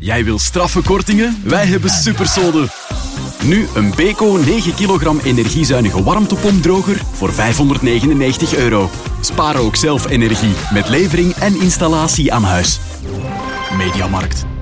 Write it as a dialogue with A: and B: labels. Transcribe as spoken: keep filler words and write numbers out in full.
A: Jij wil straffe kortingen? Wij hebben Supersolden. Nu een Beko negen kilogram energiezuinige warmtepompdroger voor vijfhonderdnegenennegentig euro. Spaar ook zelf energie met levering en installatie aan huis. Mediamarkt.